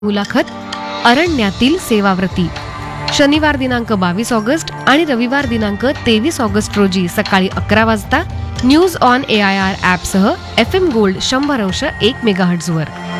मुलाखत अरण्यातील सेवाव्रती शनिवार दिनांक 22 ऑगस्ट आणि रविवार दिनांक 23 ऑगस्ट रोजी सकाळी 11 वाजता news on AIR ॲपसह FM gold 100.1 मेगाहर्ट्झवर.